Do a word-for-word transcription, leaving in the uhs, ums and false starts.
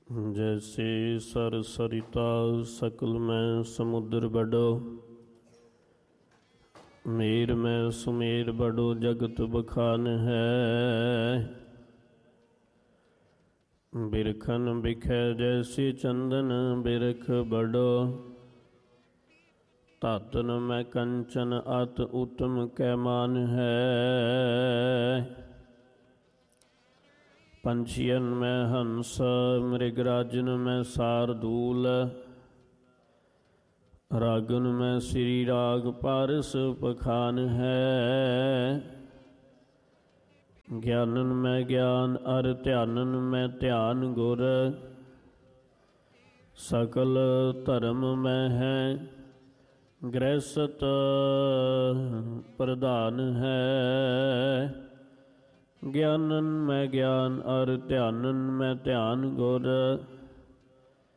जैसे सर सरिता सकल में समुद्र बड़ो, मेर में सुमेर बड़ो जगत बखान है। बिरखन बिखै जैसे चंदन बिरख बड़ो, तातन में कंचन अत उत्तम कैमान है। पंछियन में हंस मृगराजन में सारदूल, रागन में श्री राग पारस पखान है। ज्ञानन में ज्ञान अर ध्यानन में ध्यान गुर, सकल धर्म में है गृहस्थ प्रधान है। ज्ञानन में ज्ञान और ध्यानन में ध्यान गुर,